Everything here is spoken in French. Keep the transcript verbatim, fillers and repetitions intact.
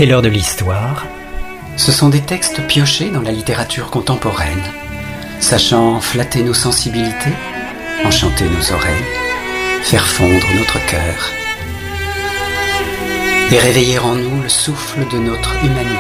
C'est l'heure de l'histoire. Ce sont des textes piochés dans la littérature contemporaine, sachant flatter nos sensibilités, enchanter nos oreilles, faire fondre notre cœur et réveiller en nous le souffle de notre humanité.